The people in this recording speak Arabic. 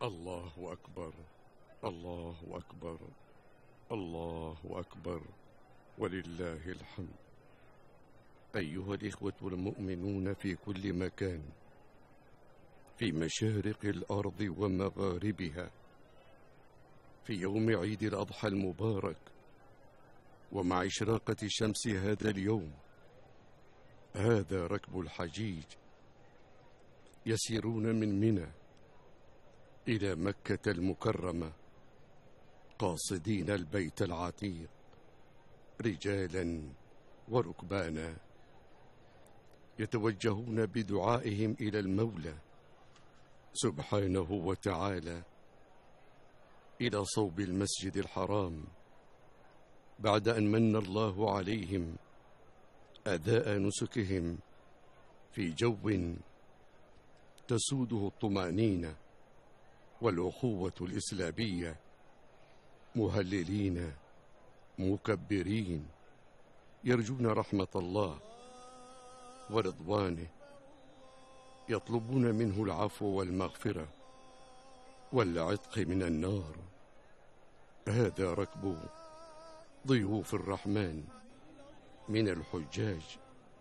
الله أكبر، الله أكبر، الله أكبر، ولله الحمد. أيها الإخوة المؤمنون في كل مكان، في مشارق الأرض ومغاربها، في يوم عيد الأضحى المبارك، ومع إشراقة شمس هذا اليوم، هذا ركب الحجيج يسيرون من منى إلى مكة المكرمة قاصدين البيت العتيق، رجالا وركبانا، يتوجهون بدعائهم إلى المولى سبحانه وتعالى إلى صوب المسجد الحرام، بعد أن من الله عليهم أداء نسكهم في جو تسوده الطمأنينة والأخوة الإسلامية، مهللين مكبرين، يرجون رحمة الله ورضوانه، يطلبون منه العفو والمغفرة والعتق من النار. هذا ركب ضيوف الرحمن من الحجاج